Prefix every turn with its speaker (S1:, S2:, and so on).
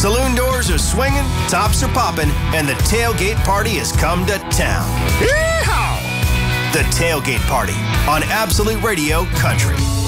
S1: Saloon doors are swinging, tops are popping, and the tailgate party has come to town. Yeehaw! The Tailgate Party on Absolute Radio Country.